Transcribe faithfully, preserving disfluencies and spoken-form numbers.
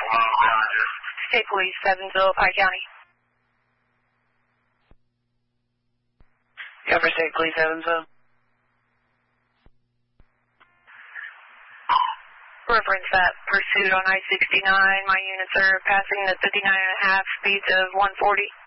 State Police, Evansville, Pike County. Yeah, for State Police, Evansville. Reference that pursuit on I sixty-nine. My units are passing the fifty-nine and a half speeds of one forty.